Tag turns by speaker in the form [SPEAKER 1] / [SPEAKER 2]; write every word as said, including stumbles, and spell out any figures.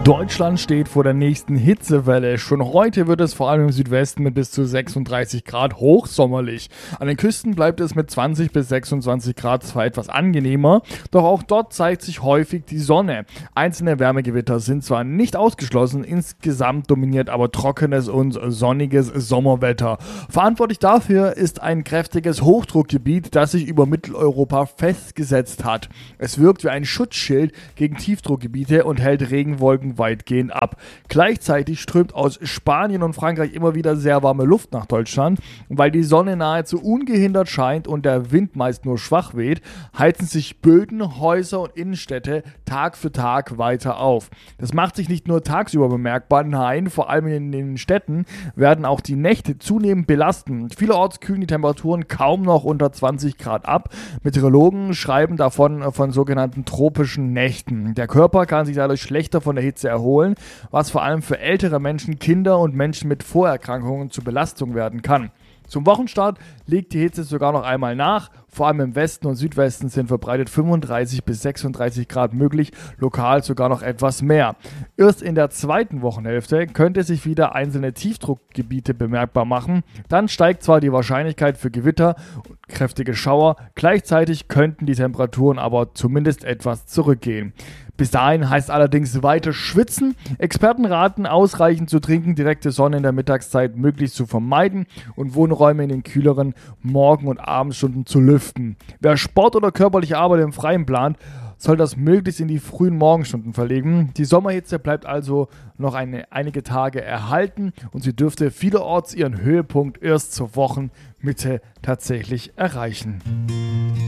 [SPEAKER 1] Deutschland steht vor der nächsten Hitzewelle. Schon heute wird es vor allem im Südwesten mit bis zu sechsunddreißig Grad hochsommerlich. An den Küsten bleibt es mit zwanzig bis sechsundzwanzig Grad zwar etwas angenehmer, doch auch dort zeigt sich häufig die Sonne. Einzelne Wärmegewitter sind zwar nicht ausgeschlossen, insgesamt dominiert aber trockenes und sonniges Sommerwetter. Verantwortlich dafür ist ein kräftiges Hochdruckgebiet, das sich über Mitteleuropa festgesetzt hat. Es wirkt wie ein Schutzschild gegen Tiefdruckgebiete und hält Regenwolken weitgehend ab. Gleichzeitig strömt aus Spanien und Frankreich immer wieder sehr warme Luft nach Deutschland. Und weil die Sonne nahezu ungehindert scheint und der Wind meist nur schwach weht, heizen sich Böden, Häuser und Innenstädte Tag für Tag weiter auf. Das macht sich nicht nur tagsüber bemerkbar, nein, vor allem in den Städten werden auch die Nächte zunehmend belasten. Vielerorts kühlen die Temperaturen kaum noch unter zwanzig Grad ab. Meteorologen schreiben davon von sogenannten tropischen Nächten. Der Körper kann sich dadurch schlechter von der Hitze erholen, was vor allem für ältere Menschen, Kinder und Menschen mit Vorerkrankungen zur Belastung werden kann. Zum Wochenstart legt die Hitze sogar noch einmal nach. Vor allem im Westen und Südwesten sind verbreitet fünfunddreißig bis sechsunddreißig Grad möglich, lokal sogar noch etwas mehr. Erst in der zweiten Wochenhälfte könnte sich wieder einzelne Tiefdruckgebiete bemerkbar machen. Dann steigt zwar die Wahrscheinlichkeit für Gewitter und kräftige Schauer, gleichzeitig könnten die Temperaturen aber zumindest etwas zurückgehen. Bis dahin heißt allerdings weiter schwitzen. Experten raten, ausreichend zu trinken, direkte Sonne in der Mittagszeit möglichst zu vermeiden und Wohnräume in den kühleren Morgen- und Abendstunden zu lüften. Wer Sport oder körperliche Arbeit im Freien plant, soll das möglichst in die frühen Morgenstunden verlegen. Die Sommerhitze bleibt also noch eine, einige Tage erhalten und sie dürfte vielerorts ihren Höhepunkt erst zur Wochenmitte tatsächlich erreichen.